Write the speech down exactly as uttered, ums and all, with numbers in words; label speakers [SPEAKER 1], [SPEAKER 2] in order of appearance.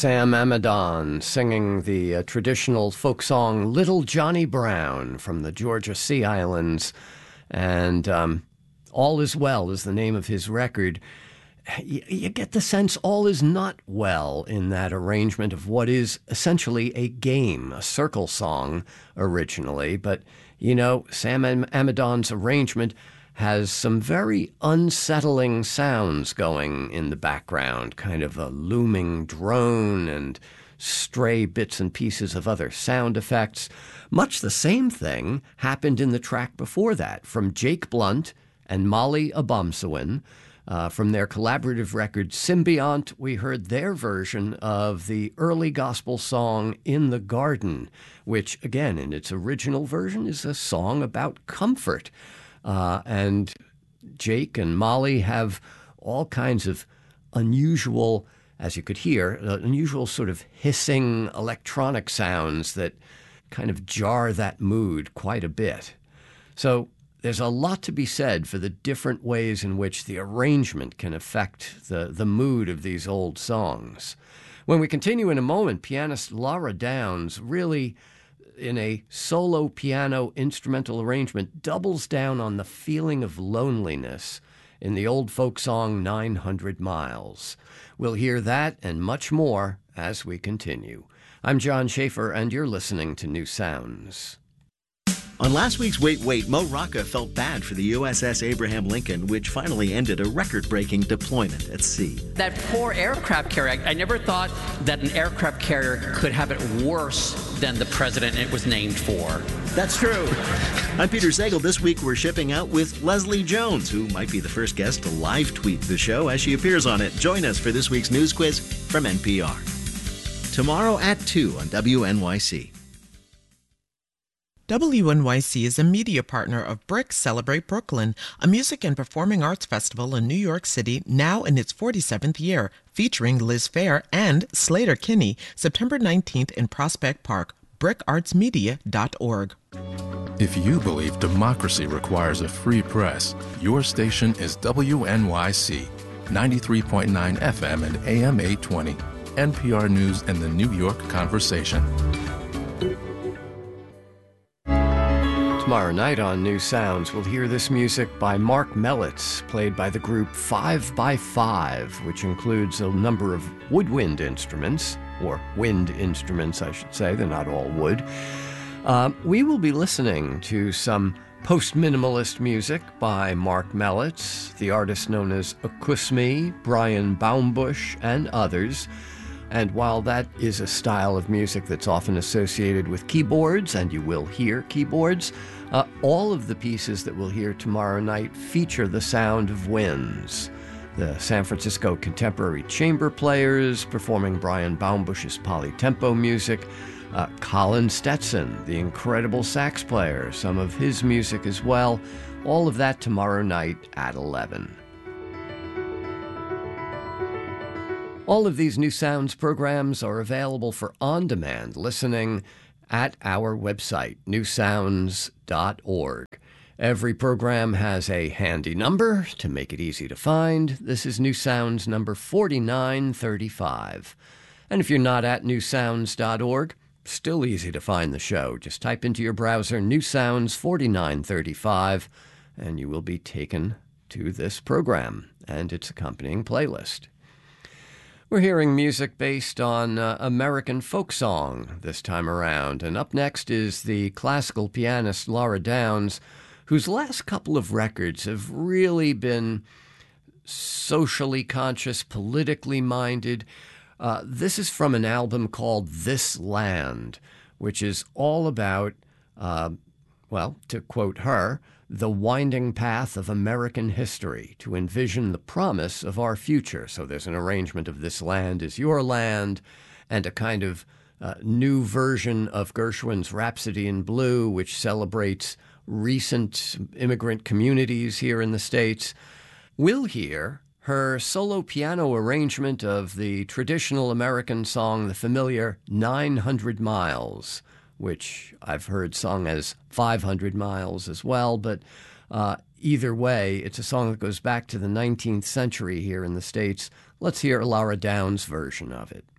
[SPEAKER 1] Sam Amidon singing the uh, traditional folk song Little Johnny Brown from the Georgia Sea Islands. And um, All Is Well is the name of his record. You, you get the sense all is not well in that arrangement of what is essentially a game, a circle song originally. But, you know, Sam Am- Amidon's arrangement has some very unsettling sounds going in the background, kind of a looming drone and stray bits and pieces of other sound effects. Much the same thing happened in the track before that from Jake Blunt and Molly Abomsawin. Uh, from their collaborative record Symbiont, we heard their version of the early gospel song In the Garden, which, again, in its original version is a song about comfort. Uh, and Jake and Molly have all kinds of unusual, as you could hear, uh, unusual sort of hissing electronic sounds that kind of jar that mood quite a bit. So there's a lot to be said for the different ways in which the arrangement can affect the, the mood of these old songs. When we continue in a moment, pianist Laura Downs really, in a solo piano instrumental arrangement, doubles down on the feeling of loneliness in the old folk song nine hundred miles. We'll hear that and much more as we continue. I'm John Schaefer, and you're listening to New Sounds.
[SPEAKER 2] On last week's Wait, Wait, Mo Rocca felt bad for the U S S Abraham Lincoln, which finally ended a record-breaking deployment at sea.
[SPEAKER 3] That poor aircraft carrier, I never thought that an aircraft carrier could have it worse than the president it was named for.
[SPEAKER 2] That's true. I'm Peter Sagal. This week we're shipping out with Leslie Jones, who might be the first guest to live tweet the show as she appears on it. Join us for this week's news quiz from N P R. Tomorrow at two on W N Y C.
[SPEAKER 4] W N Y C is a media partner of BRIC Celebrate Brooklyn, a music and performing arts festival in New York City, now in its forty-seventh year, featuring Liz Phair and Slater Kinney, September nineteenth in Prospect Park. brick arts media dot org.
[SPEAKER 5] If you believe democracy requires a free press, your station is W N Y C, ninety-three point nine F M and A M eight twenty, N P R News and the New York Conversation.
[SPEAKER 1] Tomorrow night on New Sounds, we'll hear this music by Mark Mellitz, played by the group Five by Five, which includes a number of woodwind instruments, or wind instruments, I should say. They're not all wood. Uh, we will be listening to some post-minimalist music by Mark Mellitz, the artist known as Akusmi, Brian Baumbush, and others. And while that is a style of music that's often associated with keyboards, and you will hear keyboards, uh, all of the pieces that we'll hear tomorrow night feature the sound of winds. The San Francisco Contemporary Chamber Players performing Brian Baumbush's polytempo music, uh, Colin Stetson, the incredible sax player, some of his music as well. All of that tomorrow night at eleven. All of these New Sounds programs are available for on-demand listening at our website, new sounds dot org. Every program has a handy number to make it easy to find. This is New Sounds number forty-nine thirty-five. And if you're not at new sounds dot org, still easy to find the show. Just type into your browser New Sounds forty-nine thirty-five, and you will be taken to this program and its accompanying playlist. We're hearing music based on uh, American folk song this time around. And up next is the classical pianist Laura Downs, whose last couple of records have really been socially conscious, politically minded. Uh, this is from an album called This Land, which is all about, uh, well, to quote her, the winding path of American history to envision the promise of our future. So there's an arrangement of This Land is Your Land and a kind of uh, new version of Gershwin's Rhapsody in Blue, which celebrates recent immigrant communities here in the States. We'll hear her solo piano arrangement of the traditional American song, the familiar nine hundred miles, which I've heard sung as five hundred miles as well. But uh, either way, it's a song that goes back to the nineteenth century here in the States. Let's hear Laura Downs' version of it.